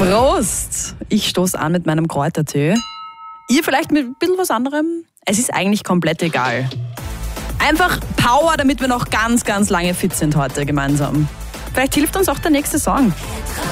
Prost! Ich stoße an mit meinem Kräutertee. Ihr vielleicht mit ein bisschen was anderem? Es ist eigentlich komplett egal. Einfach Power, damit wir noch ganz, ganz lange fit sind heute gemeinsam. Vielleicht hilft uns auch der nächste Song.